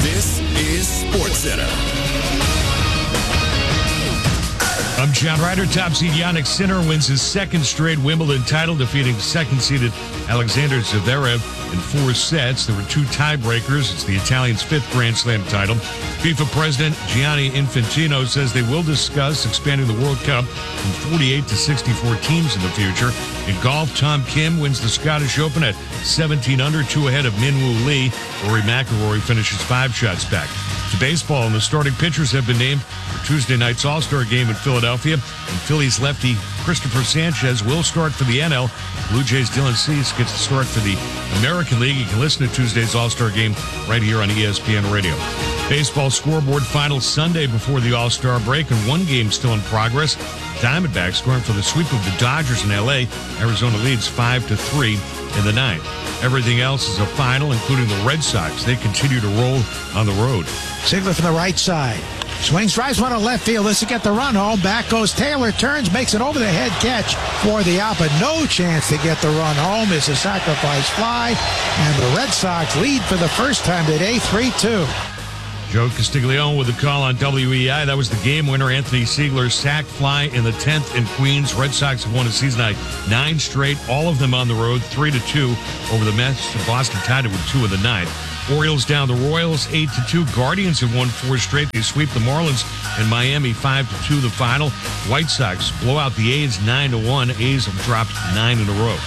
This is SportsCenter. I'm John Ryder. Top seed Jannik Sinner wins his second straight Wimbledon title, defeating second-seeded Alexander Zverev in 4 sets. There were 2 tiebreakers. It's the Italian's 5th Grand Slam title. FIFA President Gianni Infantino says they will discuss expanding the World Cup from 48 to 64 teams in the future. In golf, Tom Kim wins the Scottish Open at 17 under, 2 ahead of Min Woo Lee. Rory McIlroy finishes 5 shots back. To baseball, and the starting pitchers have been named for Tuesday night's All-Star game in Philadelphia. And Phillies lefty Christopher Sanchez will start for the NL. Blue Jays' Dylan Cease gets the start for the American League. You can listen to Tuesday's All-Star game right here on ESPN Radio. Baseball scoreboard final Sunday before the All-Star break, and 1 game still in progress. Diamondbacks going for the sweep of the Dodgers in L.A. Arizona leads 5-3 in the 9th. Everything else is a final, including the Red Sox. They continue to roll on the road. Sigler from the right side. Swings, drives one to left field. This will get the run home. Back goes Taylor. Turns, makes an over-the-head catch for the out, but no chance to get the run home. It's a sacrifice fly, and the Red Sox lead for the first time today, 3-2. Joe Castiglione with the call on WEI. That was the game winner. Anthony Siegler's sac fly in the 10th in Queens. Red Sox have won a season high 9 straight, all of them on the road, 3-2 over the Mets. Boston tied it with 2 of the 9th. Orioles down the Royals 8-2. Guardians have won 4 straight. They sweep the Marlins in Miami 5-2 the final. White Sox blow out the A's 9-1. A's have dropped 9 in a row.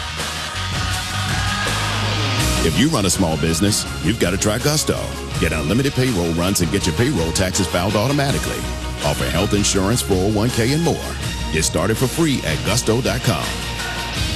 If you run a small business, you've got to try Gusto. Get unlimited payroll runs and get your payroll taxes filed automatically. Offer health insurance, 401k, and more. Get started for free at gusto.com.